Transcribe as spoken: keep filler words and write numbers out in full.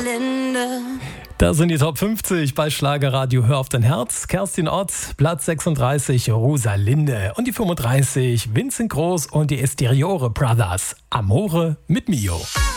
Rosalinde. Da sind die Top fünfzig bei Schlagerradio Hör auf dein Herz. Kerstin Ott, Platz sechsunddreißig, Rosalinde. Und die fünfunddreißig, Vincent Groß und die Esteriore Brothers, Amore mit Mio.